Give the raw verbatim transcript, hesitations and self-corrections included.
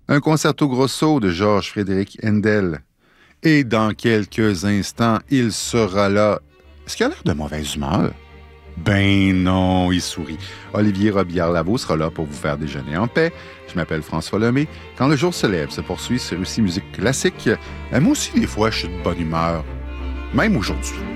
Un concerto grosso de Georges Frédéric Handel. Et dans quelques instants, il sera là. Est-ce qu'il a l'air de mauvaise humeur? Ben non, il sourit. Olivier Robillard-Lavaux sera là pour vous faire déjeuner en paix. Je m'appelle François Lemay. Quand le jour se lève, se poursuit sur Russie Musique Classique. Moi aussi, des fois, je suis de bonne humeur. Même aujourd'hui.